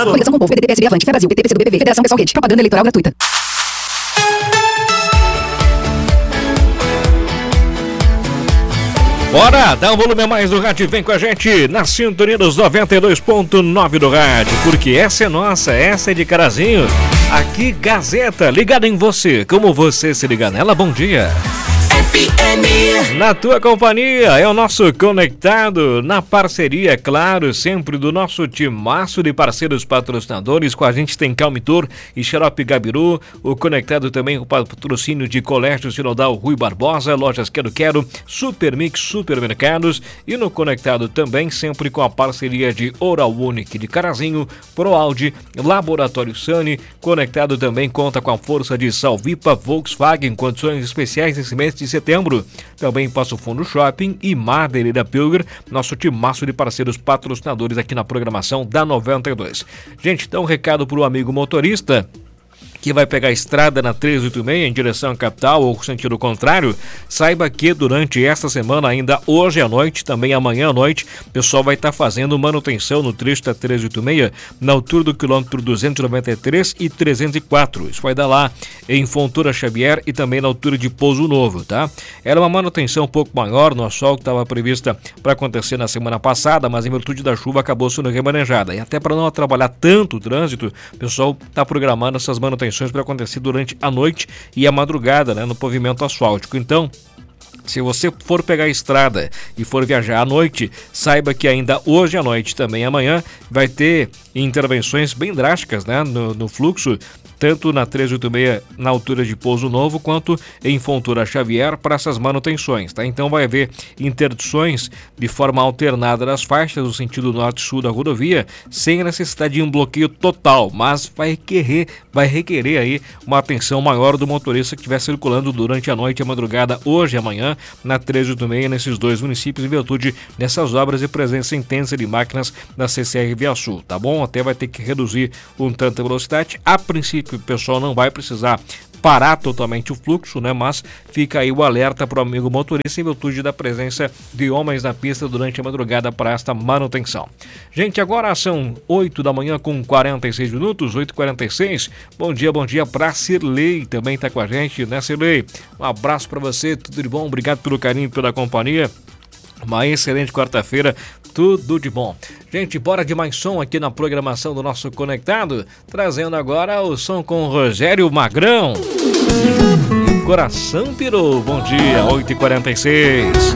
claro. Coligação com o Povo, PDT, PSB, Avante, Fé Brasil, PT, PCdoB, PV, Federação Pessoal Rede. Propaganda eleitoral gratuita. Bora, dá um volume a mais do rádio, vem com a gente na sintonia dos 92.9 do rádio, porque essa é nossa, essa é de Carazinho. Aqui, Gazeta, ligada em você, como você se liga nela, bom dia. FM. Na tua companhia, é o nosso Conectado, na parceria, claro, sempre do nosso timaço de parceiros patrocinadores. Com a gente tem Calmitor e Xarope Gabiru, o Conectado também o patrocínio de Colégio Sinodal Rui Barbosa, Lojas Quero, Supermix Supermercados, e no Conectado também sempre com a parceria de Oral Unique de Carazinho, ProAude, Laboratório Sani. Conectado também conta com a força de Salvipa, Volkswagen, condições especiais nesse mês de setembro. Também Passo Fundo Shopping e Madeireira Pilger, nosso timaço de parceiros patrocinadores aqui na programação da 92. Gente, dá um recado para o amigo motorista que vai pegar a estrada na 386 em direção à capital ou sentido contrário. Saiba que durante esta semana, ainda hoje à noite, também amanhã à noite, o pessoal vai estar fazendo manutenção no trecho da 386 na altura do quilômetro 293 e 304. Isso vai dar lá em Fontoura Xavier e também na altura de Pouso Novo, tá? Era uma manutenção um pouco maior no asfalto que estava prevista para acontecer na semana passada, mas em virtude da chuva acabou sendo remanejada. E até para não atrapalhar tanto o trânsito, o pessoal está programando essas manutenções para acontecer durante a noite e a madrugada, né, no pavimento asfáltico. Então, se você for pegar a estrada e for viajar à noite, saiba que ainda hoje à noite, também amanhã, vai ter intervenções bem drásticas, né, no fluxo, tanto na 386 na altura de Pouso Novo, quanto em Fontoura Xavier para essas manutenções, tá? Então vai haver interdições de forma alternada das faixas no sentido norte-sul da rodovia, sem a necessidade de um bloqueio total, mas vai requerer aí uma atenção maior do motorista que estiver circulando durante a noite e a madrugada, hoje e amanhã, na 386, nesses dois municípios, em virtude dessas obras e presença intensa de máquinas da CCR Via Sul, tá bom? Até vai ter que reduzir um tanto a velocidade. A princípio, o pessoal não vai precisar parar totalmente o fluxo, né? Mas fica aí o alerta para o amigo motorista em virtude da presença de homens na pista durante a madrugada para esta manutenção. Gente, agora são 8 da manhã com 46 minutos, 8h46. Bom dia para Cirlei, também está com a gente, né, Cirlei? Um abraço para você, tudo de bom, obrigado pelo carinho, pela companhia. Uma excelente quarta-feira, tudo de bom. Gente, bora de mais som aqui na programação do nosso Conectado, trazendo agora o som com Rogério Magrão. Coração pirou, bom dia, 8h46.